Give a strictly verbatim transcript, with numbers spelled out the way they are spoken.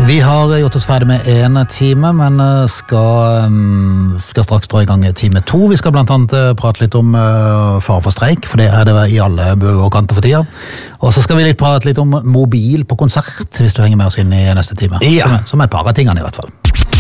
Vi har gjort oss ferdig med en time, men skal, skal straks dra i gang time to. Vi skal blant annet prate litt om uh, fare for streik, for det er det i alle bøger og kanter for tida. Og så skal vi litt prate litt om mobil på konsert, hvis du henger med oss inn i neste time. Ja. Som, som er et par av tingene i hvert fall.